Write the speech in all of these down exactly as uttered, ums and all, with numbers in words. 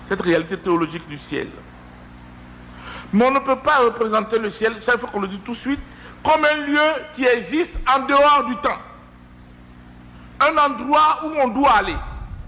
cette réalité théologique du ciel. Mais on ne peut pas représenter le ciel, ça il faut qu'on le dise tout de suite, comme un lieu qui existe en dehors du temps. Un endroit où on doit aller.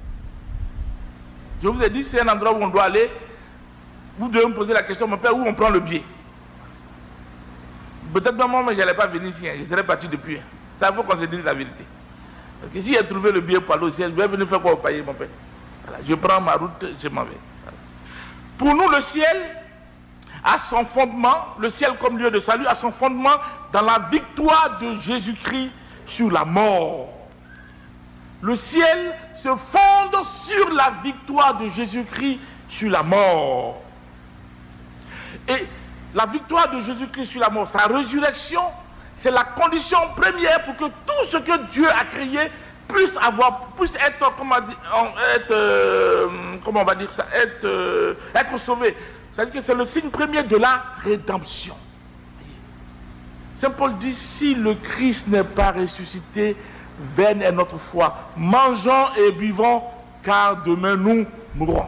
Je vous ai dit, c'est un endroit où on doit aller. Vous devez me poser la question, mon père, où on prend le billet? Peut-être que moi, mais je n'allais pas venir ici, hein. Je serais parti depuis. Ça, il faut qu'on se dise la vérité. Parce que si j'ai trouvé le billet pour aller au ciel, je vais venir faire quoi au pays, mon père? Voilà. Je prends ma route, je m'en vais. Voilà. Pour nous, le ciel a son fondement, le ciel comme lieu de salut, a son fondement dans la victoire de Jésus-Christ sur la mort. Le ciel se fonde sur la victoire de Jésus-Christ sur la mort. Et la victoire de Jésus-Christ sur la mort, sa résurrection, c'est la condition première pour que tout ce que Dieu a créé puisse avoir, puisse être, comment, dire, être, euh, comment on va dire ça, être, euh, être sauvé. C'est-à-dire que c'est le signe premier de la rédemption. Saint Paul dit, si le Christ n'est pas ressuscité, vaine est notre foi. Mangeons et buvons, car demain nous mourrons.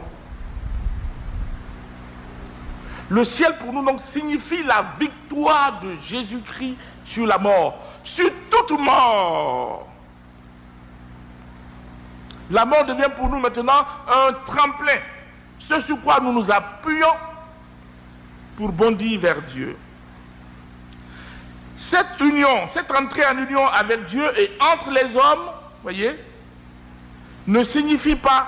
Le ciel pour nous donc signifie la victoire de Jésus-Christ sur la mort, sur toute mort. La mort devient pour nous maintenant un tremplin, ce sur quoi nous nous appuyons pour bondir vers Dieu. Cette union, cette entrée en union avec Dieu et entre les hommes, voyez, ne signifie pas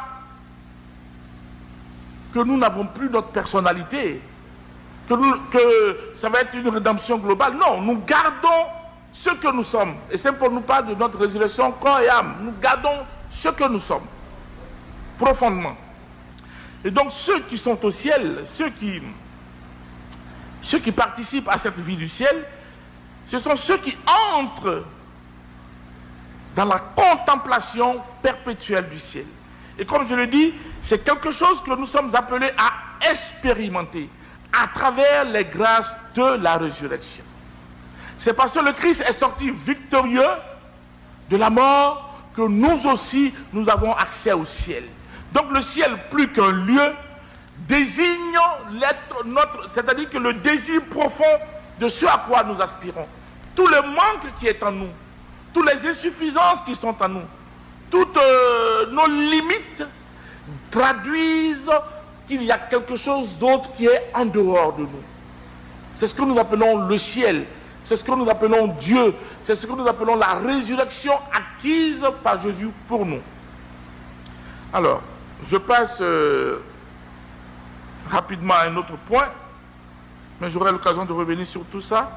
que nous n'avons plus notre personnalité, que, nous, que ça va être une rédemption globale. Non, nous gardons ce que nous sommes. Et c'est pour nous parler de notre résurrection corps et âme. Nous gardons ce que nous sommes, profondément. Et donc ceux qui sont au ciel, ceux qui, ceux qui participent à cette vie du ciel, ce sont ceux qui entrent dans la contemplation perpétuelle du ciel. Et comme je le dis, c'est quelque chose que nous sommes appelés à expérimenter à travers les grâces de la résurrection. C'est parce que le Christ est sorti victorieux de la mort que nous aussi, nous avons accès au ciel. Donc le ciel, plus qu'un lieu, désigne l'être notre, c'est-à-dire que le désir profond de ce à quoi nous aspirons. Tout le manque qui est en nous, toutes les insuffisances qui sont en nous, toutes euh, nos limites traduisent qu'il y a quelque chose d'autre qui est en dehors de nous. C'est ce que nous appelons le ciel, c'est ce que nous appelons Dieu, c'est ce que nous appelons la résurrection acquise par Jésus pour nous. Alors, je passe euh, rapidement à un autre point, mais j'aurai l'occasion de revenir sur tout ça.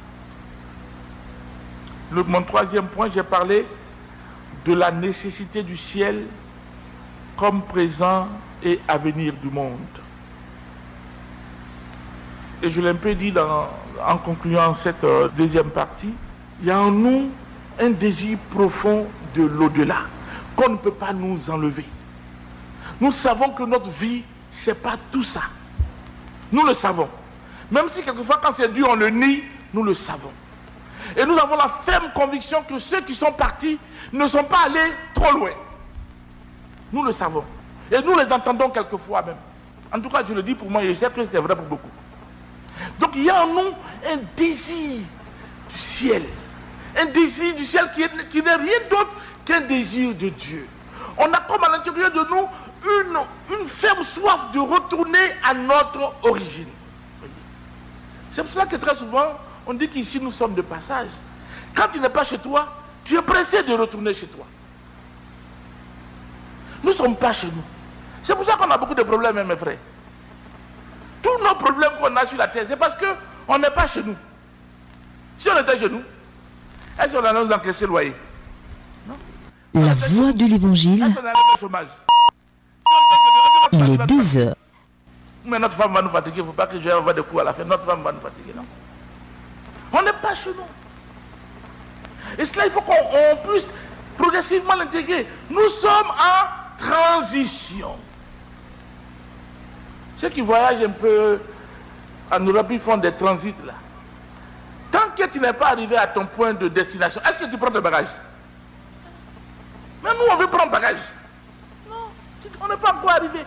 Le, mon troisième point, j'ai parlé de la nécessité du ciel comme présent et avenir du monde. Et je l'ai un peu dit dans, en concluant cette euh, deuxième partie, il y a en nous un désir profond de l'au-delà qu'on ne peut pas nous enlever. Nous savons que notre vie, ce n'est pas tout ça. Nous le savons. Même si quelquefois quand c'est dur, on le nie, nous le savons. Et nous avons la ferme conviction que ceux qui sont partis ne sont pas allés trop loin. Nous le savons. Et nous les entendons quelquefois même. En tout cas, je le dis pour moi et je sais que c'est vrai pour beaucoup. Donc il y a en nous un désir du ciel. Un désir du ciel qui, est, qui n'est rien d'autre qu'un désir de Dieu. On a comme à l'intérieur de nous une, une ferme soif de retourner à notre origine. C'est pour cela que très souvent, on dit qu'ici nous sommes de passage. Quand tu n'es pas chez toi, tu es pressé de retourner chez toi. Nous ne sommes pas chez nous. C'est pour ça qu'on a beaucoup de problèmes, hein, mes frères. Tous nos problèmes qu'on a sur la terre, c'est parce qu'on n'est pas chez nous. Si on était chez nous, est-ce qu'on allait nous encaisser le loyer? Non. La voix de l'évangile. Est-ce qu'on allait faire chômage? Il est douze heures. Mais notre femme va nous fatiguer, il ne faut pas que je avoir des coups à la fin. Notre femme va nous fatiguer, non. On n'est pas chez nous. Et cela, il faut qu'on puisse progressivement l'intégrer. Nous sommes en transition. Ceux qui voyagent un peu en Europe, ils font des transits là. Tant que tu n'es pas arrivé à ton point de destination, est-ce que tu prends tes bagages? Mais nous, on veut prendre bagages. Non, on n'est pas encore arrivé.